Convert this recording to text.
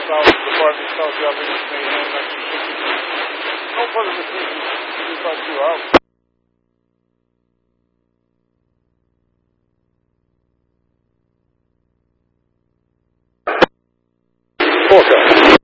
South Department, South Japanese Mainland, 1952. No further decision. We got you out. Forecast.